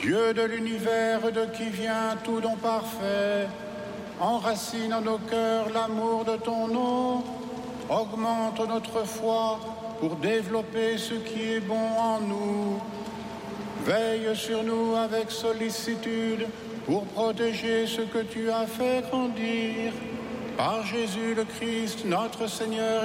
Dieu de l'univers, de qui vient tout don parfait, enracine en nos cœurs l'amour de ton nom, augmente notre foi pour développer ce qui est bon en nous. Veille sur nous avec sollicitude pour protéger ce que tu as fait grandir. Par Jésus le Christ, notre Seigneur